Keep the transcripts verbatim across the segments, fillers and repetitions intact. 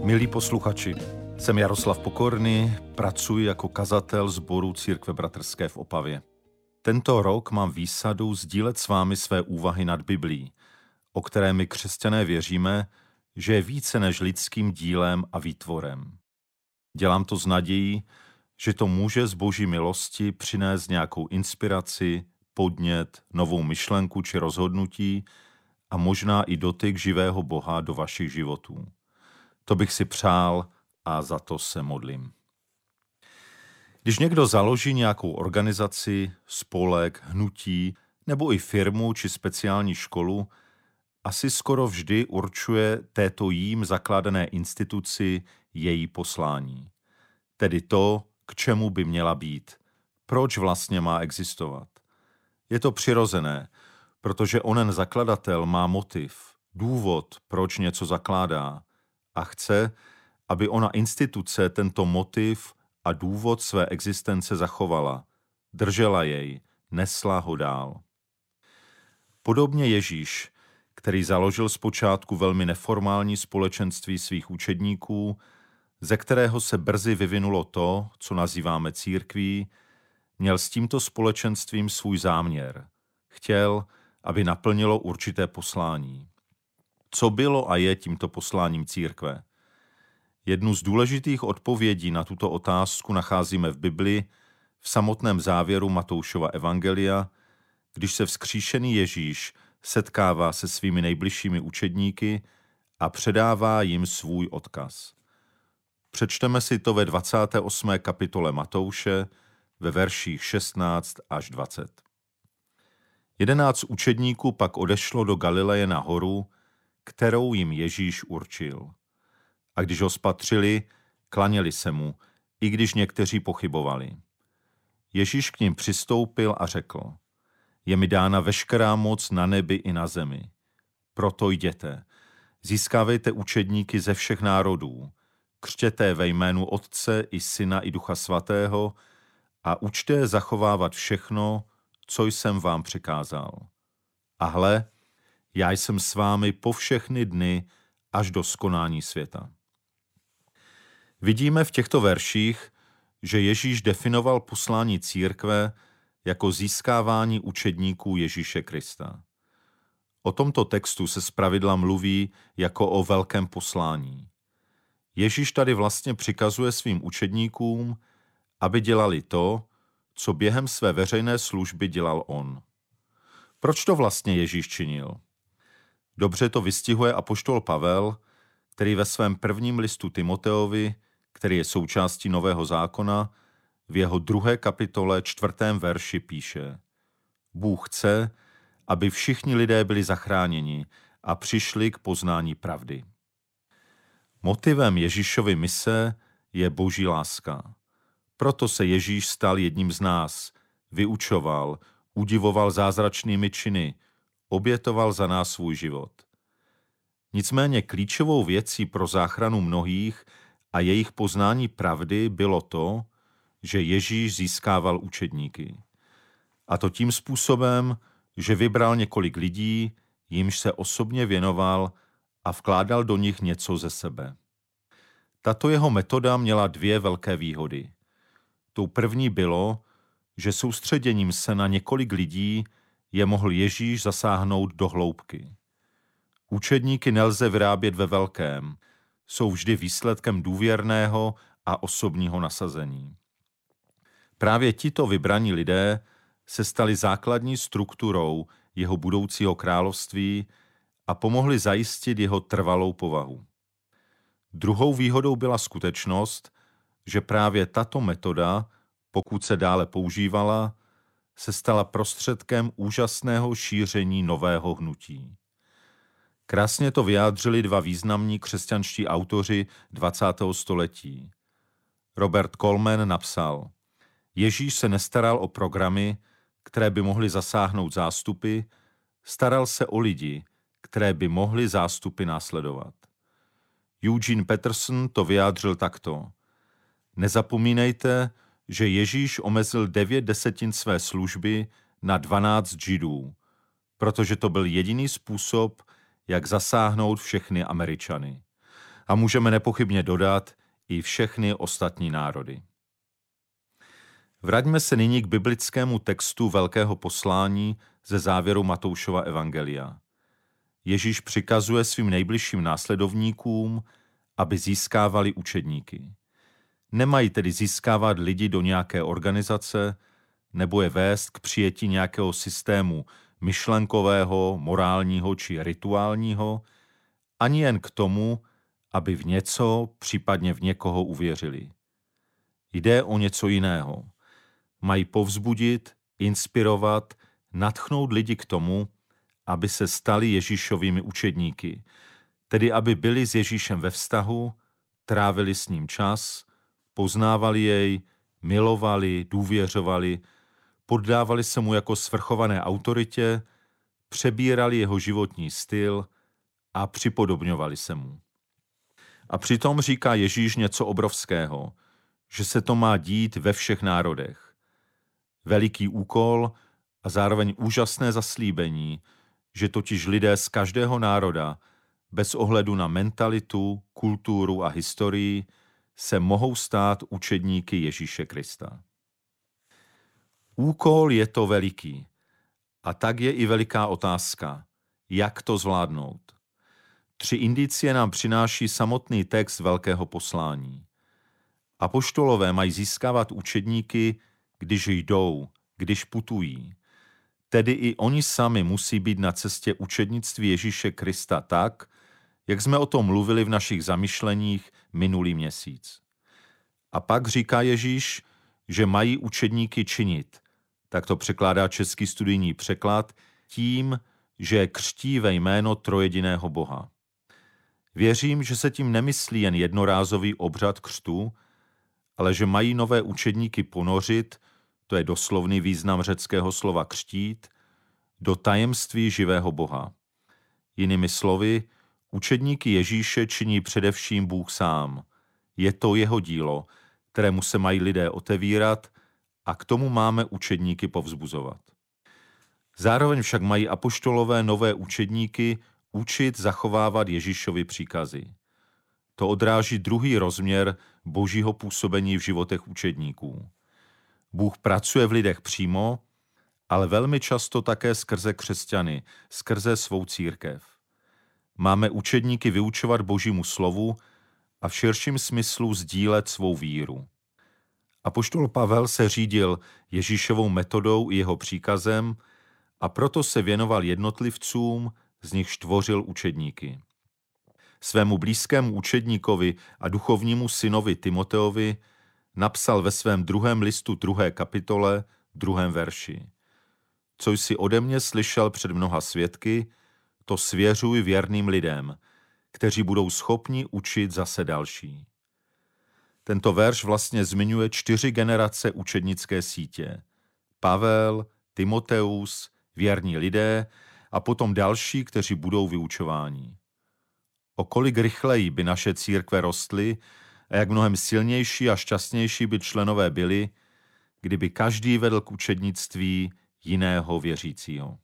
Milí posluchači, jsem Jaroslav Pokorný, pracuji jako kazatel sboru Církve bratrské v Opavě. Tento rok mám výsadu sdílet s vámi své úvahy nad Biblií, o které my křesťané věříme, že je více než lidským dílem a výtvorem. Dělám to s nadějí, že to může z Boží milosti přinést nějakou inspiraci, podnět, novou myšlenku či rozhodnutí a možná i dotyk živého Boha do vašich životů. To bych si přál a za to se modlím. Když někdo založí nějakou organizaci, spolek, hnutí nebo i firmu či speciální školu, asi skoro vždy určuje této jím zakládané instituci její poslání. Tedy to, k čemu by měla být, proč vlastně má existovat. Je to přirozené, protože onen zakladatel má motiv, důvod, proč něco zakládá a chce, aby ona instituce tento motiv a důvod své existence zachovala, držela jej, nesla ho dál. Podobně Ježíš, který založil zpočátku velmi neformální společenství svých učedníků, ze kterého se brzy vyvinulo to, co nazýváme církví, měl s tímto společenstvím svůj záměr. Chtěl, aby naplnilo určité poslání. Co bylo a je tímto posláním církve? Jednu z důležitých odpovědí na tuto otázku nacházíme v Bibli, v samotném závěru Matoušova evangelia, když se vzkříšený Ježíš setkává se svými nejbližšími učedníky a předává jim svůj odkaz. Přečteme si to ve dvacáté osmé kapitole Matouše, ve verších šestnáct až dvacet. Jedenáct učedníků pak odešlo do Galileje na horu, kterou jim Ježíš určil. A když ho spatřili, klaněli se mu, i když někteří pochybovali. Ježíš k nim přistoupil a řekl: Je mi dána veškerá moc na nebi i na zemi. Proto jděte, získávejte učedníky ze všech národů, křtěte ve jménu Otce i Syna i Ducha Svatého a učte je zachovávat všechno, co jsem vám přikázal. A hle, já jsem s vámi po všechny dny až do skonání světa. Vidíme v těchto verších, že Ježíš definoval poslání církve jako získávání učedníků Ježíše Krista. O tomto textu se zpravidla mluví jako o velkém poslání. Ježíš tady vlastně přikazuje svým učedníkům, aby dělali to, co během své veřejné služby dělal on. Proč to vlastně Ježíš činil? Dobře to vystihuje apoštol Pavel, který ve svém prvním listu Timoteovi, který je součástí Nového zákona, v jeho druhé kapitole čtvrtém verši píše: Bůh chce, aby všichni lidé byli zachráněni a přišli k poznání pravdy. Motivem Ježíšovy mise je boží láska. Proto se Ježíš stal jedním z nás, vyučoval, udivoval zázračnými činy, obětoval za nás svůj život. Nicméně klíčovou věcí pro záchranu mnohých a jejich poznání pravdy bylo to, že Ježíš získával učedníky. A to tím způsobem, že vybral několik lidí, jimž se osobně věnoval a vkládal do nich něco ze sebe. Tato jeho metoda měla dvě velké výhody. Tou první bylo, že soustředěním se na několik lidí je mohl Ježíš zasáhnout do hloubky. Učedníky nelze vyrábět ve velkém, jsou vždy výsledkem důvěrného a osobního nasazení. Právě tito vybraní lidé se stali základní strukturou jeho budoucího království a pomohli zajistit jeho trvalou povahu. Druhou výhodou byla skutečnost, že právě tato metoda, pokud se dále používala, se stala prostředkem úžasného šíření nového hnutí. Krásně to vyjádřili dva významní křesťanští autoři dvacátého století. Robert Coleman napsal: Ježíš se nestaral o programy, které by mohly zasáhnout zástupy, staral se o lidi, které by mohly zástupy následovat. Eugene Peterson to vyjádřil takto: Nezapomínejte, že Ježíš omezil devět desetin své služby na dvanáct Židů, protože to byl jediný způsob, jak zasáhnout všechny Američany. A můžeme nepochybně dodat i všechny ostatní národy. Vraťme se nyní k biblickému textu velkého poslání ze závěru Matoušova evangelia. Ježíš přikazuje svým nejbližším následovníkům, aby získávali učedníky. Nemají tedy získávat lidi do nějaké organizace nebo je vést k přijetí nějakého systému myšlenkového, morálního či rituálního, ani jen k tomu, aby v něco, případně v někoho uvěřili. Jde o něco jiného. Mají povzbudit, inspirovat, nadchnout lidi k tomu, aby se stali Ježíšovými učedníky, tedy aby byli s Ježíšem ve vztahu, trávili s ním čas, poznávali jej, milovali, důvěřovali, poddávali se mu jako svrchované autoritě, přebírali jeho životní styl a připodobňovali se mu. A přitom říká Ježíš něco obrovského, že se to má dít ve všech národech. Veliký úkol a zároveň úžasné zaslíbení, že totiž lidé z každého národa, bez ohledu na mentalitu, kulturu a historii, se mohou stát učedníky Ježíše Krista. Úkol je to veliký. A tak je i veliká otázka, jak to zvládnout. Tři indicie nám přináší samotný text velkého poslání. Apoštolové mají získávat učedníky, když jdou, když putují. Tedy i oni sami musí být na cestě učednictví Ježíše Krista tak, jak jsme o tom mluvili v našich zamyšleních minulý měsíc. A pak říká Ježíš, že mají učedníky činit. Tak to překládá český studijní překlad tím, že křtí ve jméno trojjediného Boha. Věřím, že se tím nemyslí jen jednorázový obřad křtu, ale že mají nové učedníky ponořit, to je doslovný význam řeckého slova křtít, do tajemství živého Boha. Jinými slovy, učedníky Ježíše činí především Bůh sám. Je to jeho dílo, kterému se mají lidé otevírat a k tomu máme učedníky povzbuzovat. Zároveň však mají apoštolové nové učedníky učit zachovávat Ježíšovy příkazy. To odráží druhý rozměr božího působení v životech učedníků. Bůh pracuje v lidech přímo, ale velmi často také skrze křesťany, skrze svou církev. Máme učedníky vyučovat božímu slovu a v širším smyslu sdílet svou víru. Apoštol Pavel se řídil Ježíšovou metodou i jeho příkazem a proto se věnoval jednotlivcům, z nichž tvořil učedníky. Svému blízkému učedníkovi a duchovnímu synovi Timoteovi napsal ve svém druhém listu druhé kapitole, druhém verši. Co jsi ode mě slyšel před mnoha svědky, to svěřuj věrným lidem, kteří budou schopni učit zase další. Tento verš vlastně zmiňuje čtyři generace učednické sítě. Pavel, Timoteus, věrní lidé a potom další, kteří budou vyučováni. O kolik rychleji by naše církve rostly a jak mnohem silnější a šťastnější by členové byli, kdyby každý vedl k učednictví jiného věřícího.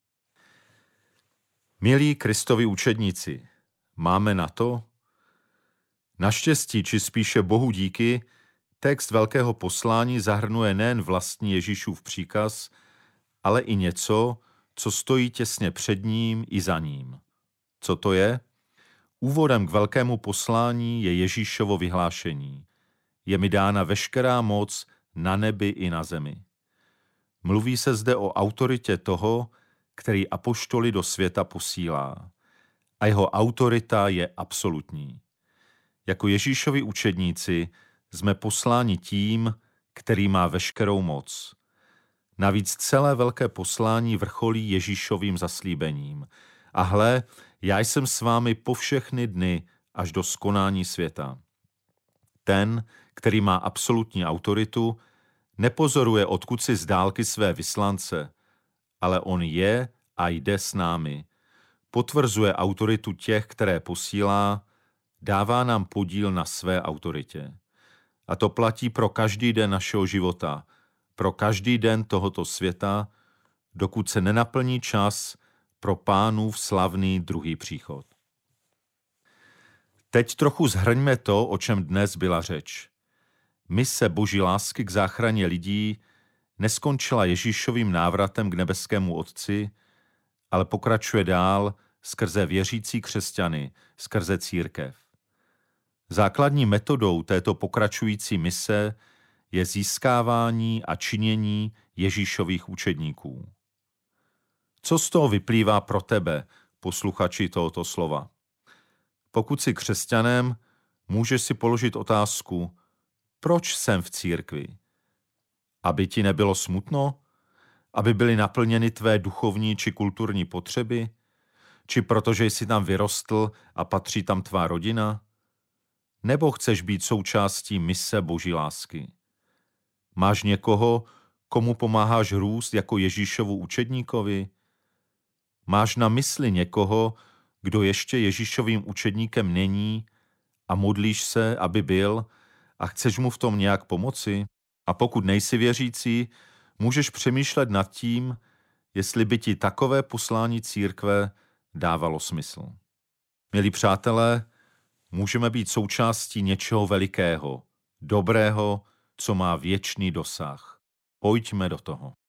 Milí Kristovi učedníci, máme na to? Naštěstí, či spíše Bohu díky, text velkého poslání zahrnuje nejen vlastní Ježíšův příkaz, ale i něco, co stojí těsně před ním i za ním. Co to je? Úvodem k velkému poslání je Ježíšovo vyhlášení. Je mi dána veškerá moc na nebi i na zemi. Mluví se zde o autoritě toho, který apoštoly do světa posílá. A jeho autorita je absolutní. Jako Ježíšovi učedníci jsme posláni tím, který má veškerou moc. Navíc celé velké poslání vrcholí Ježíšovým zaslíbením. A hle, já jsem s vámi po všechny dny až do skonání světa. Ten, který má absolutní autoritu, nepozoruje odkud si z dálky své vyslance, ale on je a jde s námi. Potvrzuje autoritu těch, které posílá, dává nám podíl na své autoritě. A to platí pro každý den našeho života, pro každý den tohoto světa, dokud se nenaplní čas pro Pánův slavný druhý příchod. Teď trochu zhrňme to, o čem dnes byla řeč. Mise Boží lásky k záchraně lidí neskončila Ježíšovým návratem k nebeskému Otci, ale pokračuje dál skrze věřící křesťany, skrze církev. Základní metodou této pokračující mise je získávání a činění Ježíšových učedníků. Co z toho vyplývá pro tebe, posluchači tohoto slova? Pokud jsi křesťanem, můžeš si položit otázku, proč jsem v církvi? Aby ti nebylo smutno? Aby byly naplněny tvé duchovní či kulturní potřeby? Či protože jsi tam vyrostl a patří tam tvá rodina? Nebo chceš být součástí mise Boží lásky? Máš někoho, komu pomáháš růst jako Ježíšovu učedníkovi? Máš na mysli někoho, kdo ještě Ježíšovým učedníkem není a modlíš se, aby byl, a chceš mu v tom nějak pomoci? A pokud nejsi věřící, můžeš přemýšlet nad tím, jestli by ti takové poslání církve dávalo smysl. Milí přátelé, můžeme být součástí něčeho velikého, dobrého, co má věčný dosah. Pojďme do toho.